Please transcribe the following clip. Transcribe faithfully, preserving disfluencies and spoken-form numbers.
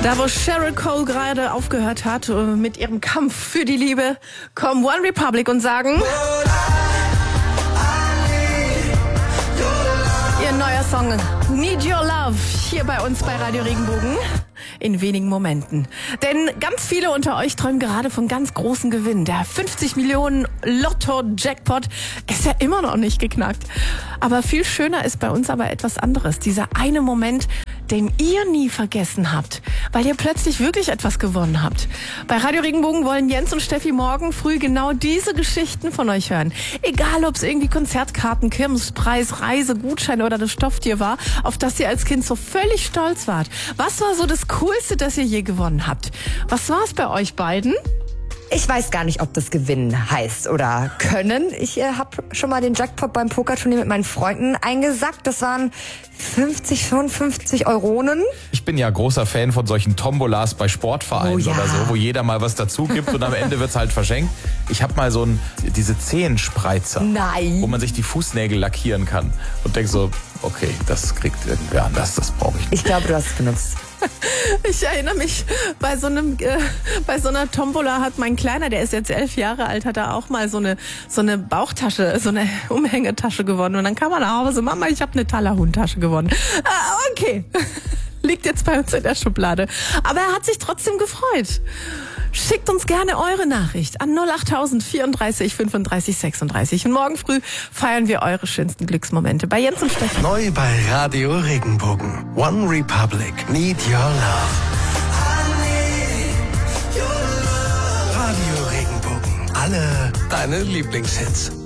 Da, wo Sheryl Cole gerade aufgehört hat mit ihrem Kampf für die Liebe, kommen One Republic und sagen: Ihr neuer Song Need Your Love hier bei uns bei Radio Regenbogen in wenigen Momenten. Denn ganz viele unter euch träumen gerade von ganz großen Gewinn. Der fünfzig Millionen Lotto-Jackpot ist ja immer noch nicht geknackt. Aber viel schöner ist bei uns aber etwas anderes. Dieser eine Moment, den ihr nie vergessen habt, weil ihr plötzlich wirklich etwas gewonnen habt. Bei Radio Regenbogen wollen Jens und Steffi morgen früh genau diese Geschichten von euch hören. Egal, ob es irgendwie Konzertkarten, Kirmespreis, Reise, Gutschein oder das Stofftier war, auf das ihr als Kind so völlig stolz wart. Was war so das Coolste, das ihr je gewonnen habt? Was war es bei euch beiden? Ich weiß gar nicht, ob das gewinnen heißt oder können. Ich äh, habe schon mal den Jackpot beim Pokerturnier mit meinen Freunden eingesackt. Das waren fünfzig, fünfundfünfzig Euronen. Ich bin ja großer Fan von solchen Tombolas bei Sportvereinen Oh ja. oder so, wo jeder mal was dazu gibt und am Ende wird's halt verschenkt. Ich habe mal so ein, diese Zehenspreizer, Nein. wo man sich die Fußnägel lackieren kann und denk so, okay, das kriegt irgendwer anders, das brauche ich nicht. Ich glaube, du hast es benutzt. Ich erinnere mich, bei so einem, äh, bei so einer Tombola hat mein Kleiner, der ist jetzt elf Jahre alt, hat er auch mal so eine, so eine Bauchtasche, so eine Umhängetasche gewonnen. Und dann kam er nach Hause, Mama, ich habe eine Thaler-Hundtasche gewonnen. Ah, okay. Liegt jetzt bei uns in der Schublade. Aber er hat sich trotzdem gefreut. Schickt uns gerne eure Nachricht an null acht tausend vierunddreißig fünfunddreißig sechsunddreißig. Und morgen früh feiern wir eure schönsten Glücksmomente bei Jens und Steffi. Neu bei Radio Regenbogen. One Republic. Need Your Love. Radio Regenbogen. Alle deine Lieblingshits.